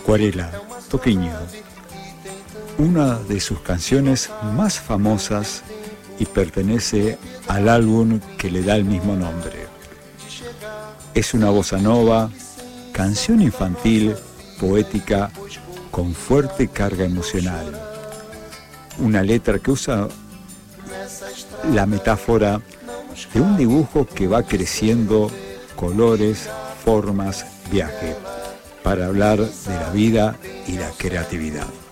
Acuarela, Toquinho, una de sus canciones más famosas y pertenece al álbum que le da el mismo nombre. Es una bossa nova, canción infantil, poética, con fuerte carga emocional. Una letra que usa la metáfora de un dibujo que va creciendo, colores, formas, viaje, para hablar de la vida y la creatividad.